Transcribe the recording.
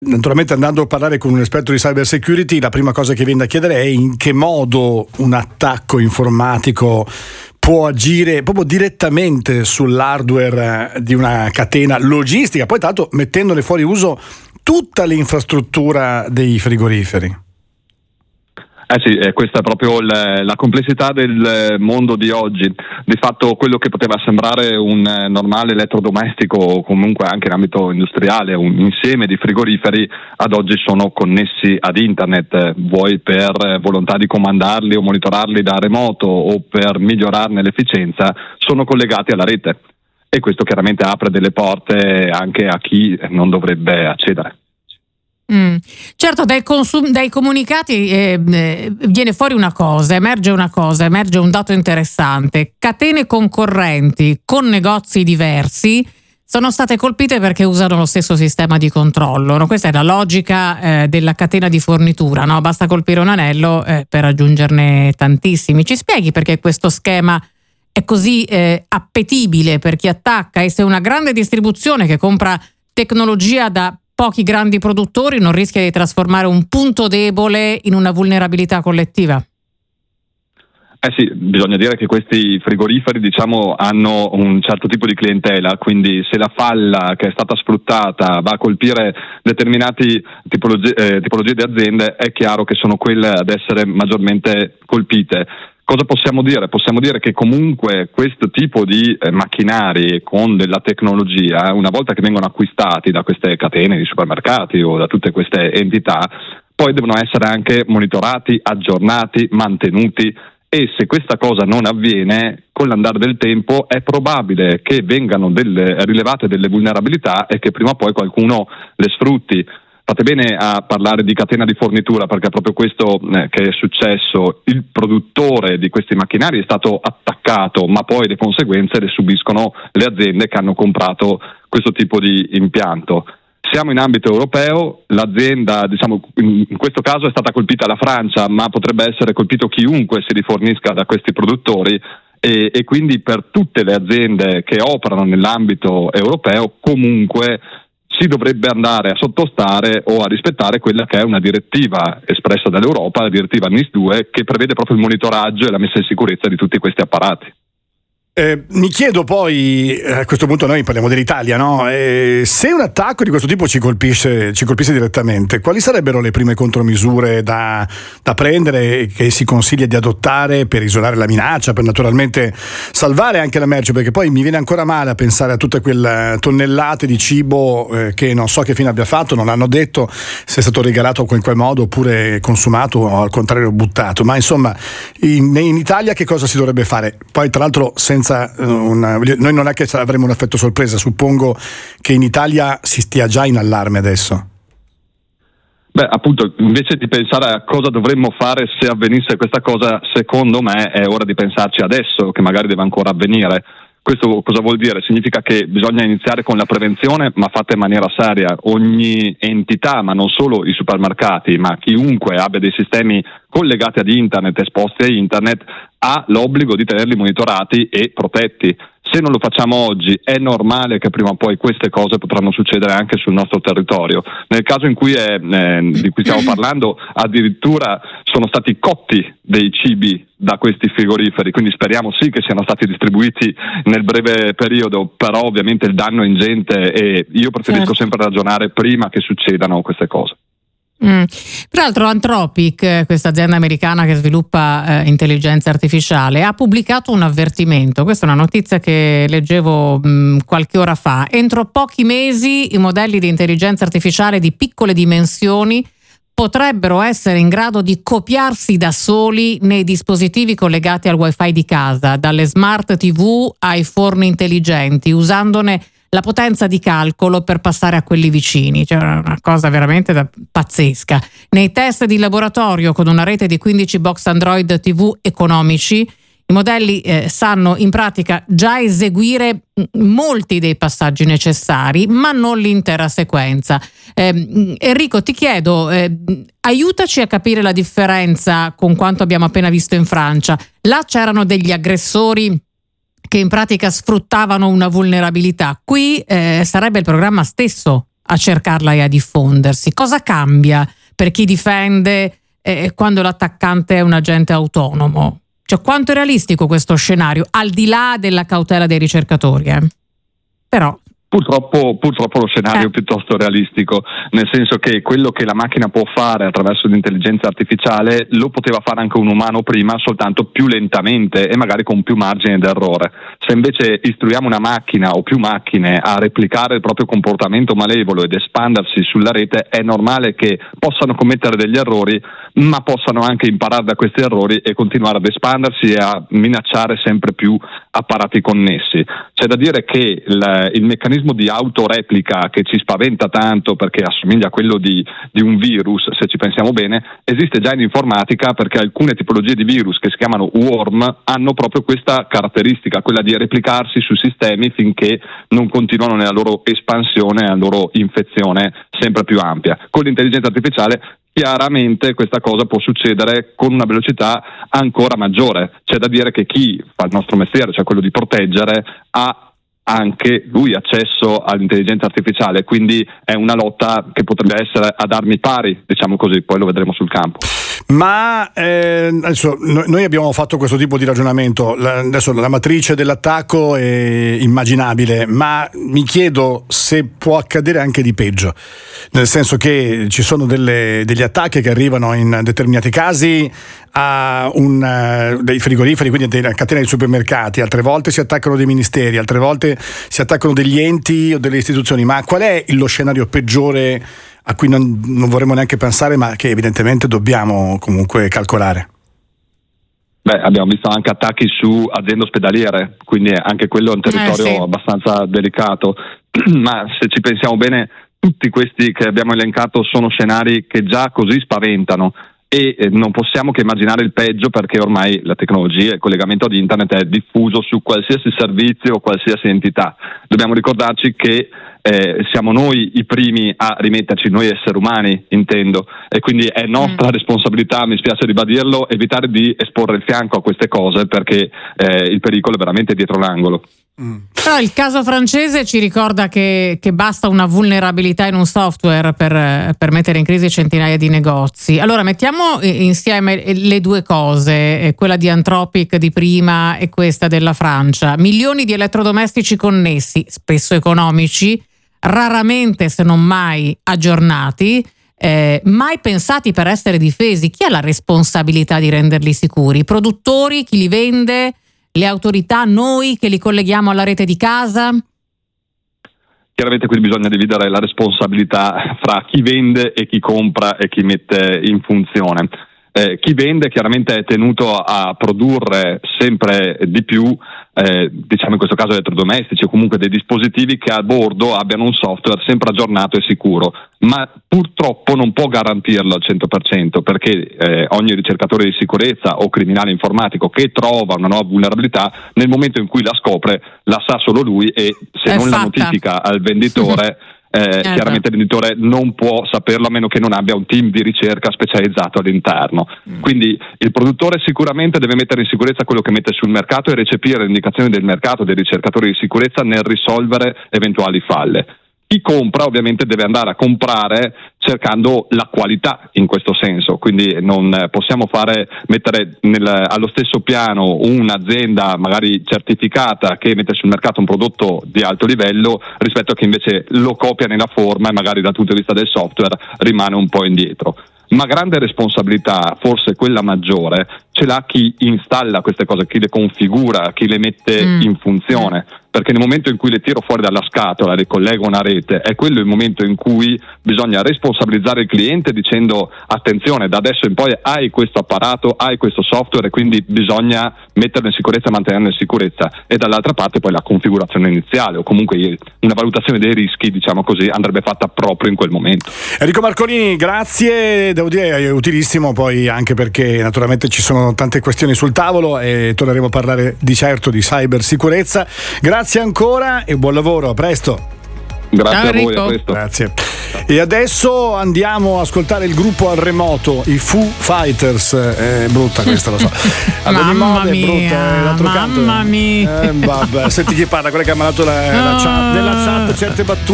Naturalmente, andando a parlare con un esperto di cyber security, la prima cosa che viene da chiedere è in che modo un attacco informatico può agire proprio direttamente sull'hardware di una catena logistica, poi tanto mettendone fuori uso tutta l'infrastruttura dei frigoriferi. Sì, questa è proprio la complessità del mondo di oggi. Di fatto quello che poteva sembrare un normale elettrodomestico, o comunque anche in ambito industriale, un insieme di frigoriferi, ad oggi sono connessi ad internet, vuoi per volontà di comandarli o monitorarli da remoto o per migliorarne l'efficienza, sono collegati alla rete. E questo chiaramente apre delle porte anche a chi non dovrebbe accedere. Certo, dai comunicati viene fuori emerge un dato interessante. Catene concorrenti con negozi diversi sono state colpite perché usano lo stesso sistema di controllo, no? Questa è la logica della catena di fornitura, no? Basta colpire un anello per aggiungerne tantissimi. Ci spieghi perché questo schema è così appetibile per chi attacca, e se una grande distribuzione che compra tecnologia da pochi grandi produttori non rischia di trasformare un punto debole in una vulnerabilità collettiva? Sì, bisogna dire che questi frigoriferi, hanno un certo tipo di clientela, quindi se la falla che è stata sfruttata va a colpire determinate tipologie di aziende, è chiaro che sono quelle ad essere maggiormente colpite. Cosa possiamo dire? Possiamo dire che comunque questo tipo di macchinari con della tecnologia, una volta che vengono acquistati da queste catene di supermercati o da tutte queste entità, poi devono essere anche monitorati, aggiornati, mantenuti, e se questa cosa non avviene, con l'andare del tempo è probabile che vengano rilevate delle vulnerabilità e che prima o poi qualcuno le sfrutti. Fate bene a parlare di catena di fornitura, perché è proprio questo che è successo. Il produttore di questi macchinari è stato attaccato, ma poi le conseguenze le subiscono le aziende che hanno comprato questo tipo di impianto. Siamo in ambito europeo, l'azienda, in questo caso è stata colpita la Francia, ma potrebbe essere colpito chiunque si rifornisca da questi produttori, e quindi per tutte le aziende che operano nell'ambito europeo comunque si dovrebbe andare a sottostare o a rispettare quella che è una direttiva espressa dall'Europa, la direttiva NIS2, che prevede proprio il monitoraggio e la messa in sicurezza di tutti questi apparati. Mi chiedo poi, a questo punto noi parliamo dell'Italia, no? Se un attacco di questo tipo ci colpisce direttamente, quali sarebbero le prime contromisure da prendere, che si consiglia di adottare per isolare la minaccia, per naturalmente salvare anche la merce? Perché poi mi viene ancora male a pensare a tutte quelle tonnellate di cibo che non so che fine abbia fatto, non hanno detto se è stato regalato in qualche modo oppure consumato o al contrario buttato, ma insomma in Italia che cosa si dovrebbe fare? Poi tra l'altro noi non è che avremo un effetto sorpresa, suppongo che in Italia si stia già in allarme adesso. Appunto, invece di pensare a cosa dovremmo fare se avvenisse questa cosa, secondo me è ora di pensarci adesso, che magari deve ancora avvenire. Questo cosa vuol dire? Significa che bisogna iniziare con la prevenzione, ma fatta in maniera seria. Ogni entità, ma non solo i supermercati, ma chiunque abbia dei sistemi collegati ad internet, esposti a internet, ha l'obbligo di tenerli monitorati e protetti. Se non lo facciamo oggi, è normale che prima o poi queste cose potranno succedere anche sul nostro territorio. Nel caso in cui di cui stiamo parlando, addirittura sono stati cotti dei cibi da questi frigoriferi, quindi speriamo sì che siano stati distribuiti nel breve periodo, però ovviamente il danno è ingente e io preferisco sempre ragionare prima che succedano queste cose. Tra l'altro Anthropic, questa azienda americana che sviluppa intelligenza artificiale, ha pubblicato un avvertimento. Questa è una notizia che leggevo qualche ora fa. Entro pochi mesi i modelli di intelligenza artificiale di piccole dimensioni potrebbero essere in grado di copiarsi da soli nei dispositivi collegati al wifi di casa, dalle smart TV ai forni intelligenti, usandone la potenza di calcolo per passare a quelli vicini. Cioè una cosa veramente pazzesca. Nei test di laboratorio con una rete di 15 box Android TV economici, i modelli sanno in pratica già eseguire molti dei passaggi necessari, ma non l'intera sequenza. Enrico, ti chiedo, aiutaci a capire la differenza con quanto abbiamo appena visto in Francia. Là c'erano degli aggressori che in pratica sfruttavano una vulnerabilità. Qui sarebbe il programma stesso a cercarla e a diffondersi. Cosa cambia per chi difende quando l'attaccante è un agente autonomo? Cioè, quanto è realistico questo scenario, al di là della cautela dei ricercatori? Però Purtroppo lo scenario è piuttosto realistico, nel senso che quello che la macchina può fare attraverso l'intelligenza artificiale lo poteva fare anche un umano prima, soltanto più lentamente e magari con più margine d'errore. Se invece istruiamo una macchina o più macchine a replicare il proprio comportamento malevolo ed espandersi sulla rete, è normale che possano commettere degli errori, ma possano anche imparare da questi errori e continuare ad espandersi e a minacciare sempre più apparati connessi. C'è da dire che il meccanismo di autoreplica che ci spaventa tanto perché assomiglia a quello di un virus, se ci pensiamo bene, esiste già in informatica, perché alcune tipologie di virus che si chiamano worm hanno proprio questa caratteristica, quella di replicarsi sui sistemi finché non continuano nella loro espansione, nella loro infezione sempre più ampia. Con l'intelligenza artificiale chiaramente questa cosa può succedere con una velocità ancora maggiore. C'è da dire che chi fa il nostro mestiere, cioè quello di proteggere, ha anche lui accesso all'intelligenza artificiale, quindi è una lotta che potrebbe essere ad armi pari, diciamo così, poi lo vedremo sul campo. Ma adesso noi abbiamo fatto questo tipo di ragionamento, adesso la matrice dell'attacco è immaginabile, ma mi chiedo se può accadere anche di peggio, nel senso che ci sono degli attacchi che arrivano in determinati casi a dei frigoriferi, quindi della catena di supermercati, altre volte si attaccano dei ministeri, altre volte si attaccano degli enti o delle istituzioni. Ma qual è lo scenario peggiore a cui non vorremmo neanche pensare, ma che evidentemente dobbiamo comunque calcolare? Abbiamo visto anche attacchi su aziende ospedaliere, quindi anche quello è un territorio abbastanza delicato, ma se ci pensiamo bene, tutti questi che abbiamo elencato sono scenari che già così spaventano e non possiamo che immaginare il peggio, perché ormai la tecnologia, il collegamento ad internet è diffuso su qualsiasi servizio o qualsiasi entità. Dobbiamo ricordarci che siamo noi i primi a rimetterci, noi esseri umani intendo, e quindi è nostra responsabilità, mi spiace ribadirlo, evitare di esporre il fianco a queste cose, perché il pericolo è veramente dietro l'angolo. Però il caso francese ci ricorda che basta una vulnerabilità in un software per mettere in crisi centinaia di negozi. Allora mettiamo insieme le due cose, quella di Anthropic di prima e questa della Francia. Milioni di elettrodomestici connessi, spesso economici, raramente se non mai aggiornati, mai pensati per essere difesi. Chi ha la responsabilità di renderli sicuri? I produttori, chi li vende? Le autorità, noi che li colleghiamo alla rete di casa? Chiaramente qui bisogna dividere la responsabilità fra chi vende e chi compra e chi mette in funzione. Chi vende chiaramente è tenuto a produrre sempre di più, diciamo in questo caso elettrodomestici o comunque dei dispositivi che a bordo abbiano un software sempre aggiornato e sicuro, ma purtroppo non può garantirlo al 100%, perché ogni ricercatore di sicurezza o criminale informatico che trova una nuova vulnerabilità, nel momento in cui la scopre la sa solo lui, e se non la notifica al venditore chiaramente il venditore non può saperlo, a meno che non abbia un team di ricerca specializzato all'interno. Quindi il produttore sicuramente deve mettere in sicurezza quello che mette sul mercato e recepire le indicazioni del mercato, dei ricercatori di sicurezza, nel risolvere eventuali falle. Chi compra ovviamente deve andare a comprare cercando la qualità in questo senso, quindi non possiamo mettere allo stesso piano un'azienda magari certificata che mette sul mercato un prodotto di alto livello rispetto a chi invece lo copia nella forma e magari dal punto di vista del software rimane un po' indietro. Ma grande responsabilità, forse quella maggiore, ce l'ha chi installa queste cose, chi le configura, chi le mette in funzione, perché nel momento in cui le tiro fuori dalla scatola, le collego a una rete, è quello il momento in cui bisogna responsabilizzare il cliente dicendo: attenzione, da adesso in poi hai questo apparato, hai questo software, e quindi bisogna metterlo in sicurezza e mantenerlo in sicurezza. E dall'altra parte poi la configurazione iniziale, o comunque una valutazione dei rischi, diciamo così, andrebbe fatta proprio in quel momento. Enrico Marcolini, grazie, devo dire è utilissimo, poi anche perché naturalmente ci sono tante questioni sul tavolo e torneremo a parlare di certo di cybersicurezza. Grazie ancora e buon lavoro, a presto. Grazie a voi, a presto. Grazie. E adesso andiamo a ascoltare il gruppo al remoto, i Foo Fighters. È brutta questa, lo so. Mamma mia, mamma mia. Vabbè, senti chi parla, quella che ha mandato nella chat certe battute.